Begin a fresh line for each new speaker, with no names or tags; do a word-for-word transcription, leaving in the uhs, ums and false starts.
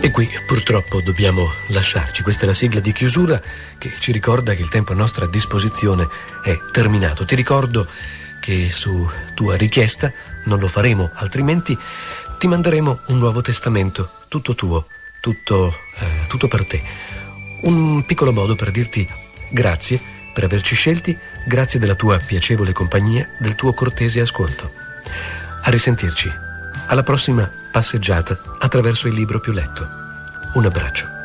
E qui purtroppo dobbiamo lasciarci. Questa è la sigla di chiusura che ci ricorda che il tempo a nostra disposizione è terminato. Ti ricordo che su tua richiesta, non lo faremo altrimenti, ti manderemo un Nuovo Testamento, tutto tuo, tutto, eh, tutto per te. Un piccolo modo per dirti grazie per averci scelti, grazie della tua piacevole compagnia, del tuo cortese ascolto. A risentirci, alla prossima passeggiata attraverso il libro più letto. Un abbraccio.